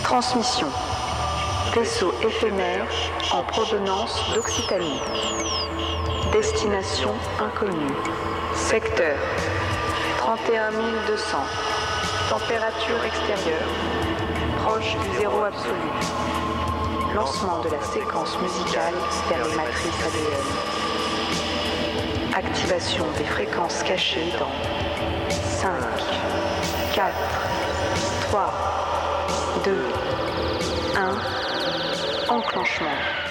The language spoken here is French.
Transmission. Vaisseau éphémère en provenance d'Occitanie. Destination inconnue. Secteur 31 200. Température extérieure proche du zéro absolu. Lancement de la séquence musicale vers les matrices ADN. Activation des fréquences cachées dans 5, 4, 3, 2, 1. Enclenchement.